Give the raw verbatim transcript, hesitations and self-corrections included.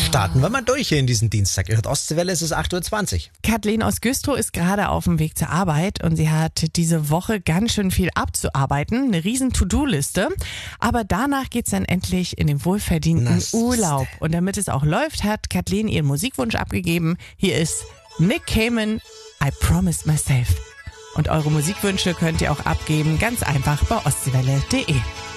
Starten wir mal durch hier in diesen Dienstag. Ihr hört Ostseewelle, es ist acht Uhr zwanzig. Kathleen aus Güstrow ist gerade auf dem Weg zur Arbeit und sie hat diese Woche ganz schön viel abzuarbeiten. Eine riesen To-Do-Liste. Aber danach geht's dann endlich in den wohlverdienten Na, Urlaub. Und damit es auch läuft, hat Kathleen ihren Musikwunsch abgegeben. Hier ist Nick Cayman, I Promised Myself. Und eure Musikwünsche könnt ihr auch abgeben, ganz einfach bei ostseewelle punkt de.